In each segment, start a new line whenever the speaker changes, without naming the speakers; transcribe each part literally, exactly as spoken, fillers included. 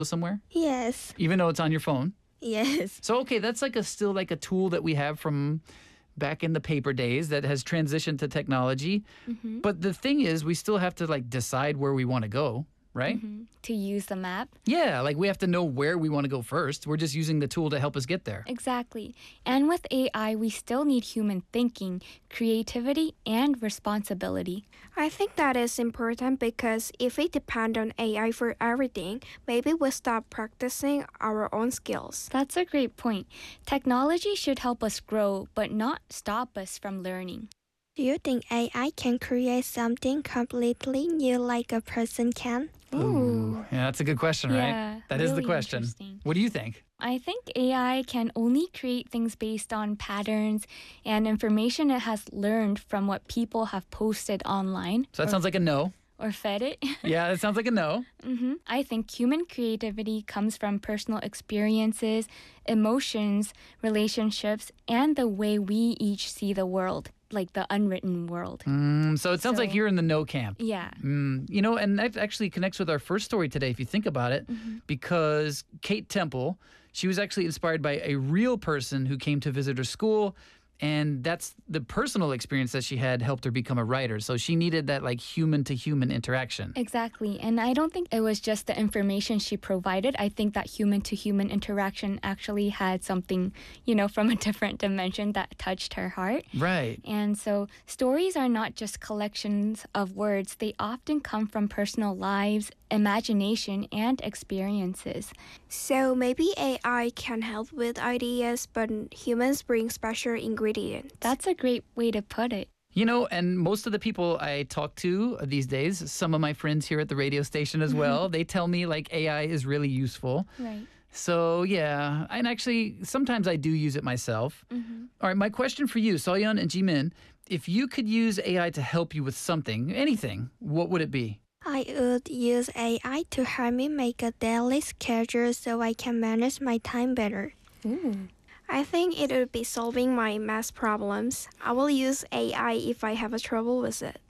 somewhere,
Yes.
even though it's on your phone.
Yes.
So, okay, that's like a still like a tool that we have from back in the paper days that has transitioned to technology.
Mm-hmm.
But the thing is, we still have to like decide where we want to go, right?
Mm-hmm. To use the map.
Yeah, like we have to know where we want to go first. We're just using the tool to help us get there.
Exactly. And with A I, we still need human thinking, creativity, and responsibility.
I think that is important because if we depend on A I for everything, maybe we'll stop practicing our own skills.
That's a great point. Technology should help us grow, but not stop us from learning.
Do you think A I can create something completely new like a person can?
Ooh.
Yeah, that's a good question, right?
Yeah,
That is the
really
question.
interesting.
What do you think?
I think A I can only create things based on patterns and information it has learned from what people have posted online.
So that
or,
sounds like a no.
or fed it.
Yeah, that sounds like a no.
hmm I think human creativity comes from personal experiences, emotions, relationships, and the way we each see the world, like the unwritten world.
Mm, so it sounds
So-
like you're in the no camp.
Yeah.
Mm, you know, and that actually connects with our first story today, if you think about it, because Kate Temple, she was actually inspired by a real person who came to visit her school. And that's the personal experience that she had helped her become a writer. So she needed that like human to human interaction.
Exactly. And I don't think it was just the information she provided. I think that human to human interaction actually had something, you know, from a different dimension that touched her heart.
Right.
And so stories are not just collections of words, they often come from personal lives, imagination, and experiences.
So maybe A I can help with ideas, but humans bring special ingredients.
That's a great way to put it.
You know, and most of the people I talk to these days, some of my friends here at the radio station as well, they tell me like A I is really useful.
Right.
So, yeah, and actually, sometimes I do use it myself. All right, my question for you, Soyeon and Jimin, if you could use A I to help you with something, anything, what would it be?
I would use A I to help me make a daily schedule so I can manage my time better.
Ooh.
I think it would be solving my math problems. I will use A I if I have a trouble with it.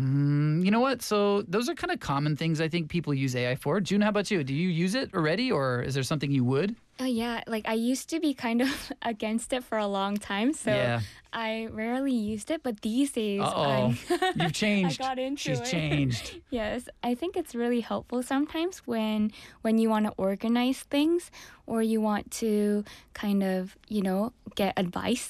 Mm, you know what? So those are kind of common things I think people use A I for. June, how about you? Do you use it already, or is there something you would?
Oh, yeah. Like, I used to be kind of against it for a long time, so
Yeah.
I rarely used it. But these days,
Uh-oh.
I'm-
You've changed.
I got into
She's
it.
changed.
Yes, I think it's really helpful sometimes when when you want to organize things or you want to kind of, you know, get advice.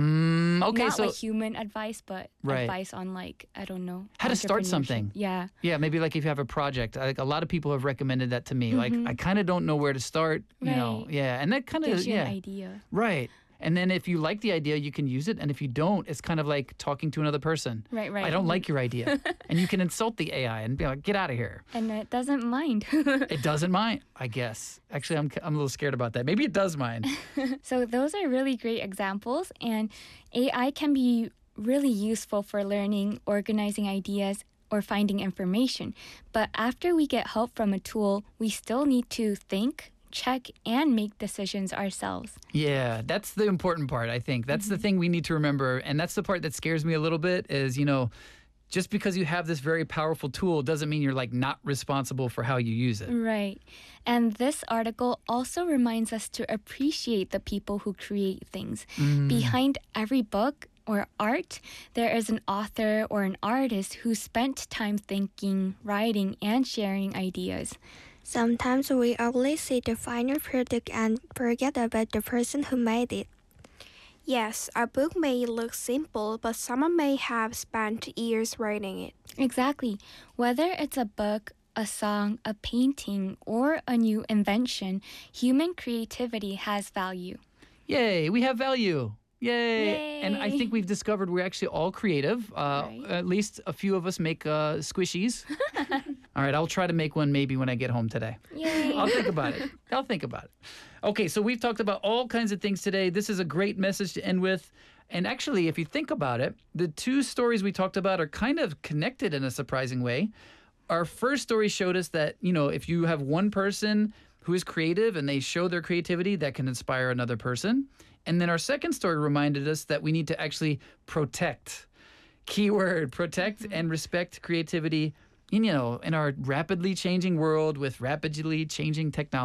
Mm, okay,
Not
so
like human advice, but
Right.
advice on like, I don't know.
How to start
entrepreneurship.
something.
Yeah.
yeah, maybe like if you have a project, like a lot of people have recommended that to me. Like I kind of don't know where to start, you know.
Mm-hmm. Right.
Yeah, and that kind of
Gives you
yeah.
an idea.
Right. And then if you like the idea, you can use it. And if you don't, it's kind of like talking to another person.
Right, right.
I don't like your idea. And you can insult the A I and be like, get out of here.
And it doesn't mind.
It doesn't mind, I guess. Actually, I'm, I'm a little scared about that. Maybe it does mind.
So those are really great examples, and A I can be really useful for learning, organizing ideas, or finding information. But after we get help from a tool, we still need to think, check, and make decisions ourselves.
Yeah, that's the important part, I think. That's the thing we need to remember. And that's the part that scares me a little bit is, you know, just because you have this very powerful tool doesn't mean you're like not responsible for how you use it.
Right. And this article also reminds us to appreciate the people who create things. Behind every book or art, there is an author or an artist who spent time thinking, writing, and sharing ideas.
Sometimes we only see the final product and forget about the person who made it. Yes, a book may look simple, but someone may have spent years writing it.
Exactly. Whether it's a book, a song, a painting, or a new invention, human creativity has value.
Yay, we have value. Yay.
Yay.
And I think we've discovered we're actually all creative. Uh,
Right.
At least a few of us make uh, squishies. All right, I'll try to make one maybe when I get home today.
Yay.
I'll think about it. I'll think about it. Okay, so we've talked about all kinds of things today. This is a great message to end with. And actually, if you think about it, the two stories we talked about are kind of connected in a surprising way. Our first story showed us that, you know, if you have one person who is creative and they show their creativity, that can inspire another person. And then our second story reminded us that we need to actually protect. Keyword, protect and respect creativity in, you know, in our rapidly changing world with rapidly changing technology.